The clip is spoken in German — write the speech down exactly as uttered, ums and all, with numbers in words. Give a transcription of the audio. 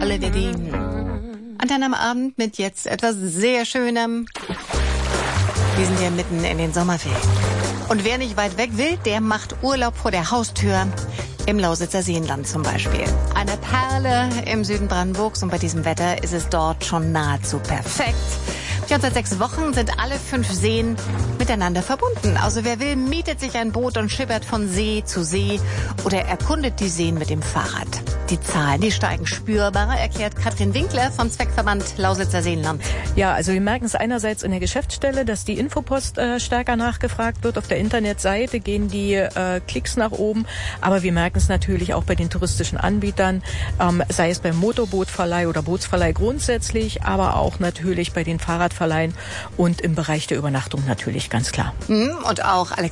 Olivia Dean. Und dann am Abend mit jetzt etwas sehr Schönem. Wir sind ja mitten in den Sommerferien. Und wer nicht weit weg will, der macht Urlaub vor der Haustür. Im Lausitzer Seenland zum Beispiel. Eine Perle im Süden Brandenburgs und bei diesem Wetter ist es dort schon nahezu perfekt. Ja, und seit sechs Wochen sind alle fünf Seen miteinander verbunden. Also wer will, mietet sich ein Boot und schippert von See zu See oder erkundet die Seen mit dem Fahrrad. Die Zahlen, die steigen spürbar, erklärt Katrin Winkler vom Zweckverband Lausitzer Seenland. Ja, also wir merken es einerseits in der Geschäftsstelle, dass die Infopost äh, stärker nachgefragt wird. Auf der Internetseite gehen die äh, Klicks nach oben. Aber wir merken es natürlich auch bei den touristischen Anbietern, ähm, sei es beim Motorbootverleih oder Bootsverleih grundsätzlich, aber auch natürlich bei den Fahrradverleihen und im Bereich der Übernachtung natürlich, ganz klar. Und auch Alex